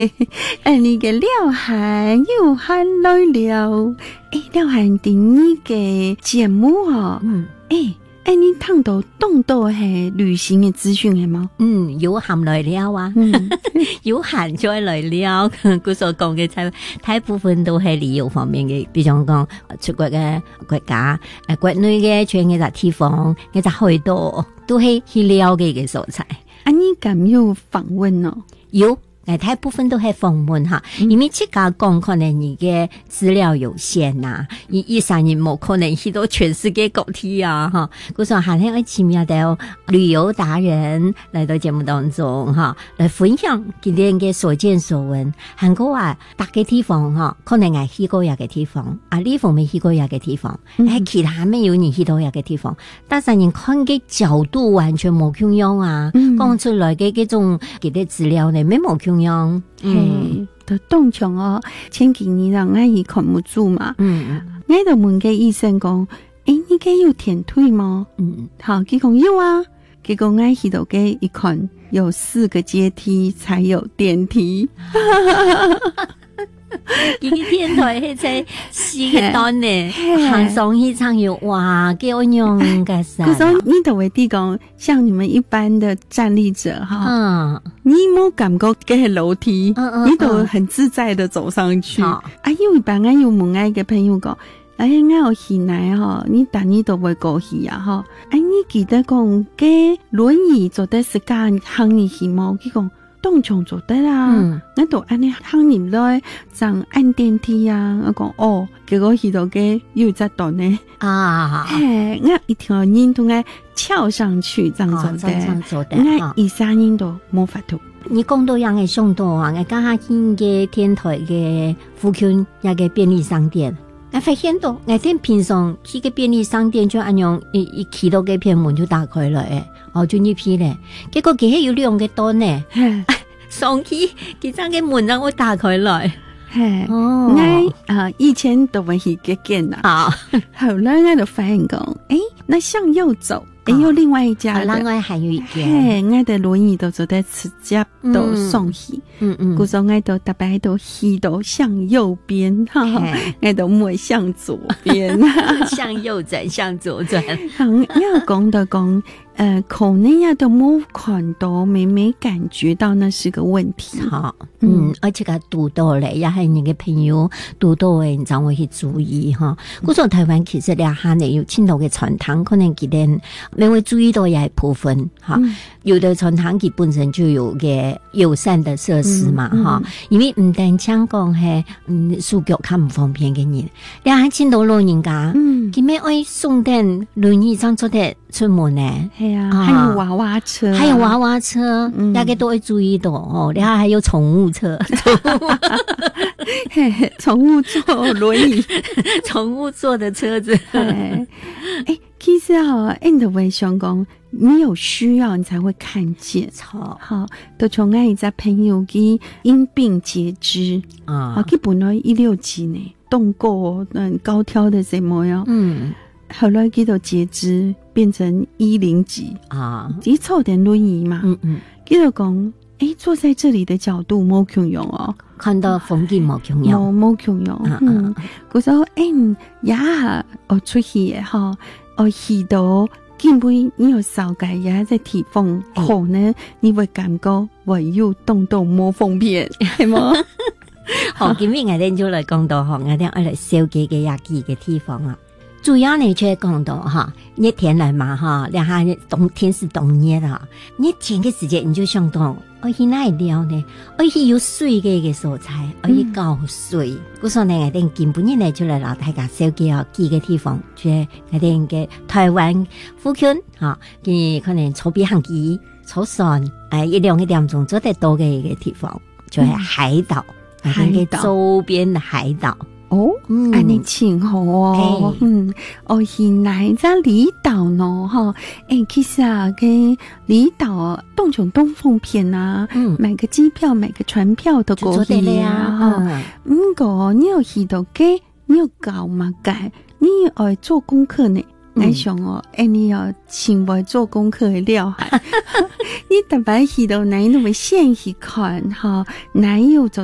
你嘅了汉又汉来了，了汉第二个节目哦，你听到动到系旅行嘅资讯系吗？ 有含来了啊，有含咗来了。佢所講嘅大部分都係旅遊方面嘅，比如講出國嘅國家，國內嘅全嘅地方，嘅海島都係去了解嘅所在。 你敢有訪問哦？ 有。大部分都係訪問哈，因為這家講可能你嘅資料有限呐，一三年冇可能去到全世界各地啊哈。故說下咧，我請妙到旅遊達人來到節目當中哈，來分享佢哋嘅所見所聞。韓國話大嘅地方哈，可能係去過一個地方，呢方面去過一個地方，其他沒有你去到一個地方，但係人看嘅角度完全冇同樣啊，講出來嘅嗰種佢啲資料呢，沒冇同樣。 都動場哦，前幾年讓我去看不住嘛，我就問個醫生講，你嘅有舔腿嗎？好，佢講有啊，結果我去到嘅一看，有4個階梯才有電梯。 佢嘅天台係在4個段呢，行上去場要哇，幾安樣嘅事。 可是你都會地講，像你們一般的站立者哈，你冇感覺嘅係樓梯，你都很自在的走上去。有一般我有問我一個朋友講，我有去來哈，你但你都會過去啊哈。你記得講嘅輪椅坐的時間行你去冇？佢講。當場做得啦，我都按你行入來，上按電梯啊，我講結果去到嘅又一段呢我一條人都愛跳上去，這樣做的，我2-3年都冇法度。 你講到樣嘅上到啊，我家下見嘅天台嘅附近有個便利商店。我發現到，我哋平常去個便利商店就按樣一去到嗰片門就打開了就入去咧。結果佢係有2個檔呢，上去佢將個門讓我打開來。 我以前都會去嗰間啦，後來我就發現講，那向右走。有另外一家的， 另外還有一間， 我的輪椅都坐在直接都送去，故說我都特別都去到向右邊，我都唔會向左邊， 向右轉，向左轉。 要講到講，可能也都冇看到，沒感覺到那是個問題。 好，而且個讀到咧，也係你嘅朋友讀到嘅，你就會去注意哈。故說台灣其實咧下呢有青島嘅傳統，可能佢哋你會注意到也係部分哈，有的傳統佢本身就有嘅友善的設施嘛哈，因為唔單講係手腳較唔方便嘅人，你喺青島老人家，佢咩愛送電輪椅上出得出門呢？ 係啊，還有娃娃車， 大家都會注意到你還有寵物車， 寵物坐輪椅， 寵物坐的車子。 其實你都會想講，你有需要你才會看見。好，都從我一個朋友佢因病截肢佢本來160幾呢，動過高挑的什麼樣，後來佢就截肢變成100幾佢湊點輪椅嘛，佢就講，坐在這裡的角度冇窮用哦， 看到風景冇窮用， 冇窮用。佢說也出去嘅去到根本你有少改也在地方，可能你會感覺唯有動到冇方便，係嗎？ 好，今日我哋就來講到我哋來小幾個亞記嘅地方啊。主要呢就係講到熱天來嘛然後冬天是冬熱啦，熱天嘅時節你就想到我去哪裡了呢？我去有水嘅所在，我去搞水。故所呢，我哋根本呢就來老大家小幾個地方，即係我哋嘅台灣附近佢可能坐飛機、坐船1-2點鐘做得到嘅一個地方，就係海島，我哋嘅周邊的海島。 安尼真好哦，現在在離島呢，其實嘅離島動從東風片啊，買個機票、買個船票都過去啊，過你有去到嘅，你有搞嘛解？你要做功課呢？ 我想哦，你要请我做功课的了海，你特别去到哪那么现去看哈，哪有做